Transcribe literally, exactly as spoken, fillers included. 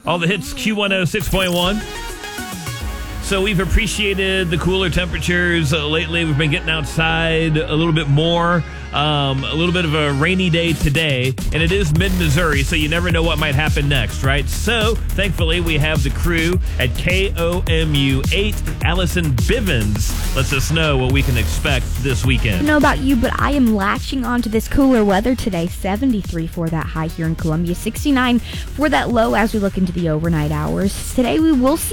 All the hits, Q one oh six point one. So we've appreciated the cooler temperatures uh, lately. We've been getting outside a little bit more. Um, a little bit of a rainy day today, and it is mid-Missouri, so you never know what might happen next, right? So, thankfully, we have the crew at K O M U eight. Allison Bivens lets us know what we can expect this weekend. I don't know about you, but I am latching onto this cooler weather today. seventy-three for that high here in Columbia, sixty-nine for that low as we look into the overnight hours. Today, we will see